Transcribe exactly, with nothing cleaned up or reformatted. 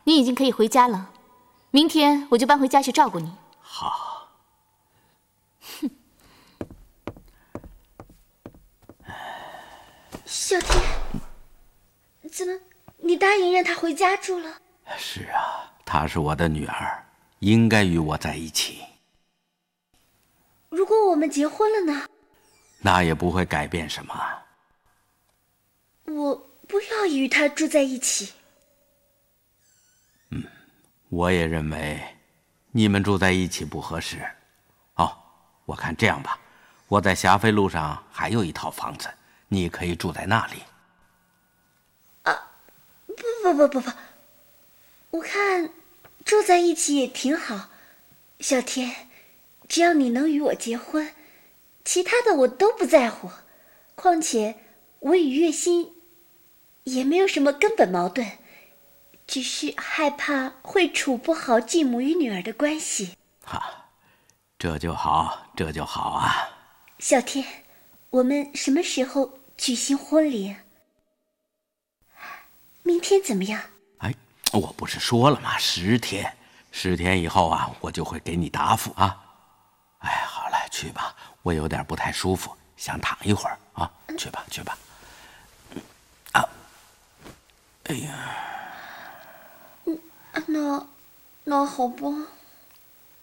你已经可以回家了，明天我就搬回家去照顾你。 好。 哼。 小天，怎么你答应让她回家住了？ 是啊，她是我的女儿，应该与我在一起。 如果我们结婚了呢？ 那也不会改变什么。 我不要与她住在一起。 嗯，我也认为你们住在一起不合适。哦，我看这样吧，我在霞飞路上还有一套房子，你可以住在那里。 啊，不不不不不，我看住在一起也挺好。小天，只要你能与我结婚，其他的我都不在乎。况且我与月心也没有什么根本矛盾，只是害怕会处不好继母与女儿的关系。 哈，这就好，这就好啊。 小天，我们什么时候举行婚礼？明天怎么样？ 哎，我不是说了吗？十天，十天以后啊，我就会给你答复啊。哎，好了，去吧，我有点不太舒服，想躺一会儿啊。去吧，去吧。啊，哎呀， 嗯，那那好吧。